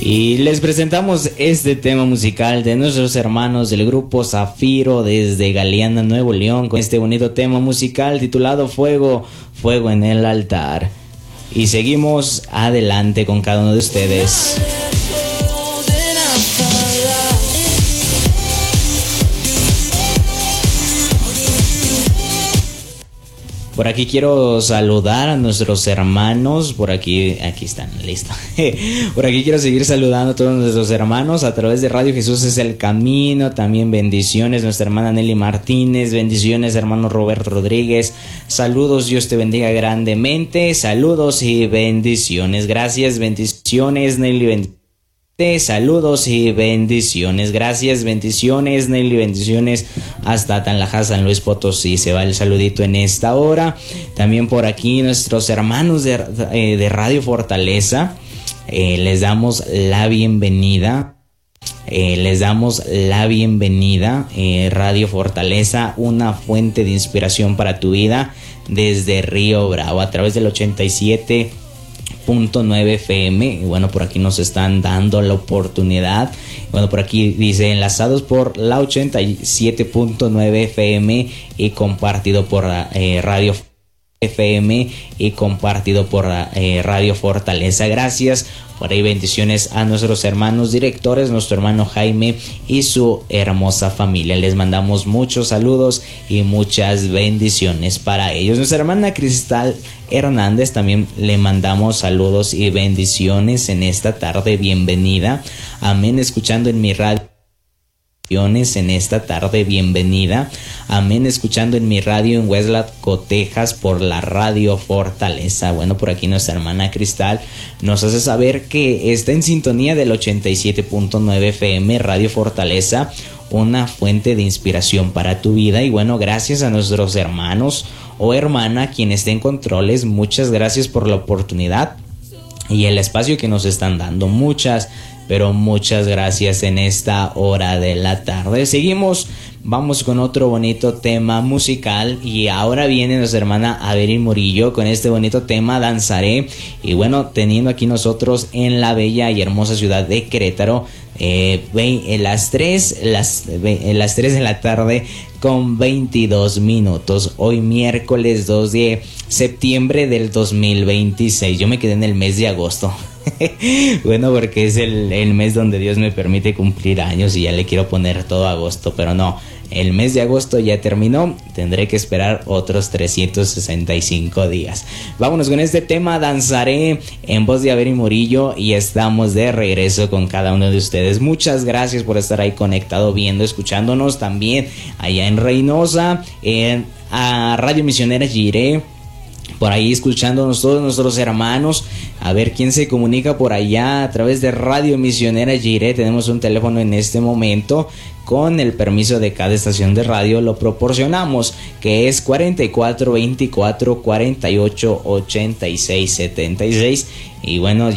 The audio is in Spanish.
Y les presentamos este tema musical de nuestros hermanos del grupo Zafiro desde Galeana, Nuevo León, con este bonito tema musical titulado Fuego, Fuego en el Altar. Y seguimos adelante con cada uno de ustedes. Por aquí quiero saludar a nuestros hermanos, por aquí están, listo. Por aquí quiero seguir saludando a todos nuestros hermanos a través de Radio Jesús es el Camino, también bendiciones, nuestra hermana Nelly Martínez, bendiciones hermano Roberto Rodríguez, saludos, Dios te bendiga grandemente, saludos y bendiciones, gracias, bendiciones Nelly, bendiciones. Saludos y bendiciones, gracias, bendiciones Nelly, bendiciones hasta Tanlajas, San Luis Potosí, se va el saludito en esta hora. También por aquí nuestros hermanos de Radio Fortaleza, les damos la bienvenida. Radio Fortaleza, una fuente de inspiración para tu vida desde Río Bravo a través del 87.9 FM. Y bueno, por aquí nos están dando la oportunidad. Bueno, por aquí dice enlazados por la 87.9 FM y compartido por Radio FM y compartido por Radio Fortaleza. Gracias. Por ahí bendiciones a nuestros hermanos directores, nuestro hermano Jaime y su hermosa familia. Les mandamos muchos saludos y muchas bendiciones para ellos. Nuestra hermana Cristal Hernández también le mandamos saludos y bendiciones en esta tarde. Bienvenida. Amén. Escuchando en mi radio. En esta tarde, bienvenida. Amén. Escuchando en mi radio en Westlaco, Texas, por la Radio Fortaleza. Bueno, por aquí nuestra hermana Cristal nos hace saber que está en sintonía del 87.9 FM, Radio Fortaleza, una fuente de inspiración para tu vida. Y bueno, gracias a nuestros hermanos o hermana quien esté en controles. Muchas gracias por la oportunidad y el espacio que nos están dando. Muchas gracias en esta hora de la tarde. Seguimos, vamos con otro bonito tema musical y ahora viene nuestra hermana Avery Murillo con este bonito tema Danzaré. Y bueno, teniendo aquí nosotros en la bella y hermosa ciudad de Querétaro, en las 3 de la tarde con 22 minutos. Hoy miércoles 2 de septiembre del 2026. Yo me quedé en el mes de agosto. Bueno, porque es el mes donde Dios me permite cumplir años y ya le quiero poner todo agosto, pero no, el mes de agosto ya terminó, tendré que esperar otros 365 días. Vámonos con este tema, Danzaré, en voz de Avery Murillo, y estamos de regreso con cada uno de ustedes. Muchas gracias por estar ahí conectado, viendo, escuchándonos también allá en Reynosa, a Radio Misionera Jiré. Por ahí escuchándonos todos nuestros hermanos. A ver quién se comunica por allá a través de Radio Misionera Jiré. Tenemos un teléfono en este momento. Con el permiso de cada estación de radio lo proporcionamos, que es 44 24 48 86 76. Y bueno,